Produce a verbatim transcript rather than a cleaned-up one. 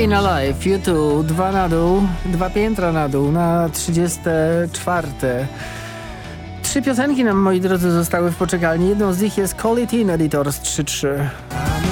In Alive, YouTube, dwa na dół, dwa piętra na dół, na trzydzieste czwarte. Trzy piosenki nam, moi drodzy, zostały w poczekalni. Jedną z nich jest Call It In Editors trzy trzy.